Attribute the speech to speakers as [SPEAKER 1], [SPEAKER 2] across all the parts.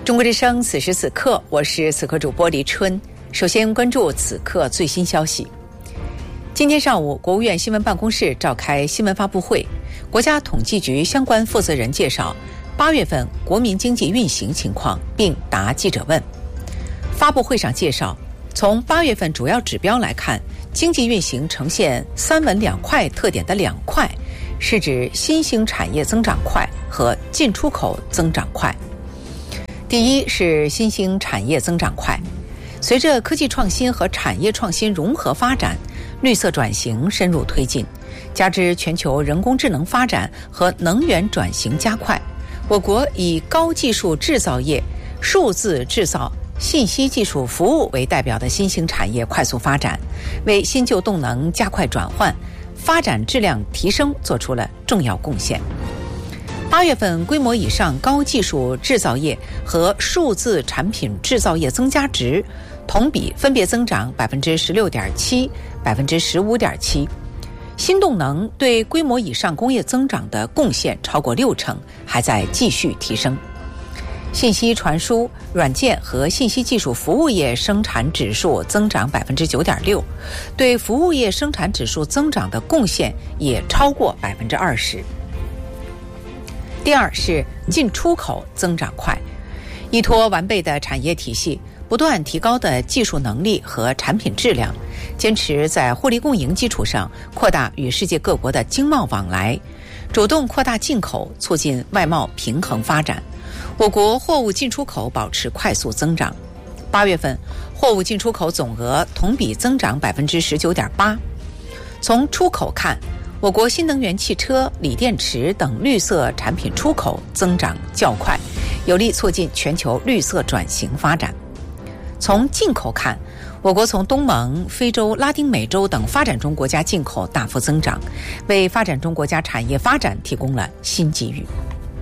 [SPEAKER 1] 中国之声此时此刻，我是此刻主播黎春。首先关注此刻最新消息。今天上午，国务院新闻办公室召开新闻发布会，国家统计局相关负责人介绍8月份国民经济运行情况，并答记者问。发布会上介绍，从8月份主要指标来看，经济运行呈现3稳2快特点的2快，是指新兴产业增长快和进出口增长快。第一是新兴产业增长快，随着科技创新和产业创新融合发展，绿色转型深入推进，加之全球人工智能发展和能源转型加快，我国以高技术制造业、数字制造、信息技术服务为代表的新兴产业快速发展，为新旧动能加快转换、发展质量提升做出了重要贡献。8月份规模以上高技术制造业和数字产品制造业增加值同比分别增长 16.7%、15.7%。新动能对规模以上工业增长的贡献超过60%，还在继续提升。信息传输、软件和信息技术服务业生产指数增长 9.6%， 对服务业生产指数增长的贡献也超过 20%。第二是进出口增长快，依托完备的产业体系，不断提高的技术能力和产品质量，坚持在互利共赢基础上扩大与世界各国的经贸往来，主动扩大进口，促进外贸平衡发展。我国货物进出口保持快速增长，8月份货物进出口总额同比增长 19.8%。 从出口看，我国新能源汽车、锂电池等绿色产品出口增长较快，有力促进全球绿色转型发展。从进口看，我国从东盟、非洲、拉丁美洲等发展中国家进口大幅增长，为发展中国家产业发展提供了新机遇。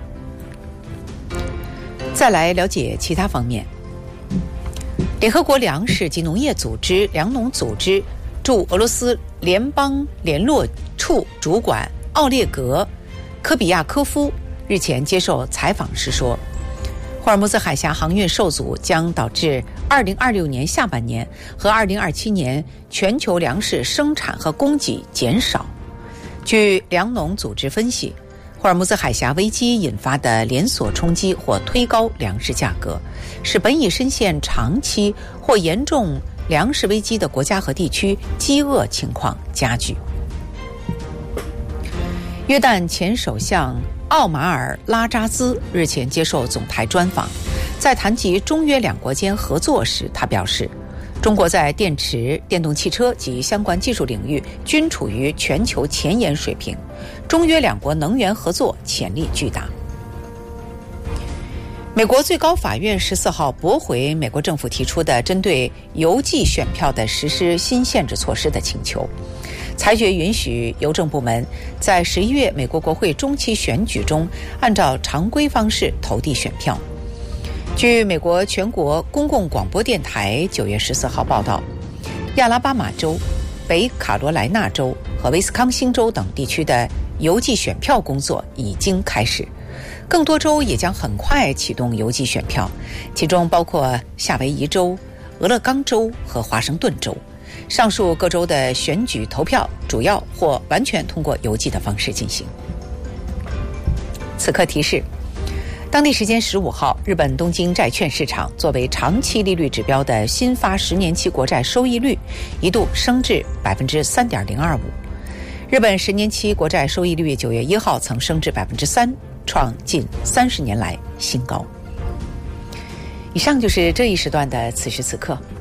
[SPEAKER 1] 再来了解其他方面。联合国粮食及农业组织粮农组织驻俄罗斯联邦联络处主管奥列格·科比亚科夫日前接受采访时说，霍尔木兹海峡航运受阻将导致2026年下半年和2027年全球粮食生产和供给减少。据粮农组织分析，霍尔木兹海峡危机引发的连锁冲击或推高粮食价格，使本已深陷长期或严重粮食危机的国家和地区饥饿情况加剧。约旦前首相奥马尔·拉扎兹日前接受总台专访，在谈及中约两国间合作时，他表示，中国在电池、电动汽车及相关技术领域均处于全球前沿水平，中约两国能源合作潜力巨大。美国最高法院14号驳回美国政府提出的针对邮寄选票的实施新限制措施的请求，裁决允许邮政部门在11月美国国会中期选举中按照常规方式投递选票。据美国全国公共广播电台9月14号报道，亚拉巴马州、北卡罗来纳州和威斯康星州等地区的邮寄选票工作已经开始，更多州也将很快启动邮寄选票，其中包括夏威夷州、俄勒冈州和华盛顿州。上述各州的选举投票主要或完全通过邮寄的方式进行。此刻提示，当地时间15号，日本东京债券市场作为长期利率指标的新发10年期国债收益率一度升至 3.025%。日本10年期国债收益率9月1号曾升至 3%， 创近30年来新高。以上就是这一时段的此时此刻，